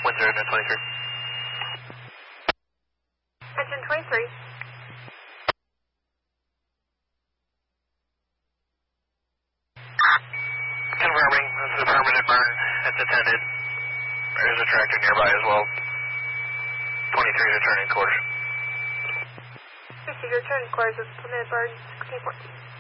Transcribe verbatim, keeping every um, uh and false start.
Windsor and twenty-three. Engine twenty-three. Confirming, this is a permanent burn. It's attended. There's a tractor nearby as well. twenty-three is returning course. Receive your returning course with permanent burn sixteen fourteen.